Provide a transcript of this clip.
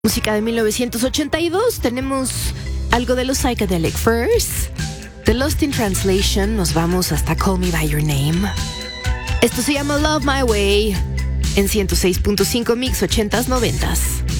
Música de 1982, tenemos algo de los Psychedelic Furs, The Lost in Translation, nos vamos hasta Call Me By Your Name. Esto se llama Love My Way, en 106.5 Mix 80s 90s.